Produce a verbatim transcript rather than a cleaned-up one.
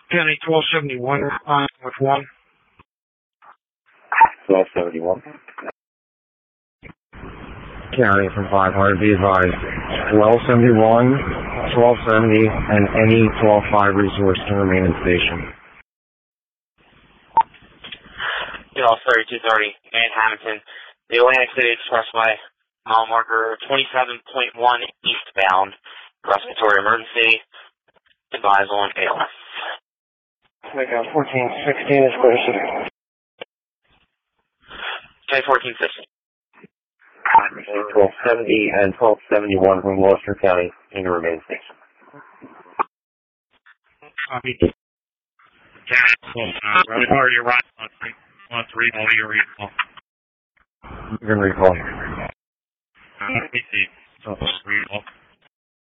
County twelve seventy-one, uh, with one. twelve seventy-one. County from five hundred, be advised. twelve seventy-one, twelve seventy, and any twelve five resource can remain in station. All thirty-two thirty, in Hamilton. The Atlantic City Expressway, mile marker twenty-seven point one eastbound. Respiratory emergency. Advise on A L S. Take out fourteen sixteen is clear city. Okay, fourteen fifty. twelve seventy and twelve seventy-one from Gloucester County in the remain station. Copy. Uh, really hard, you're right. On three, on three, on your recall. You can recall. Uh, let me see. So, recall.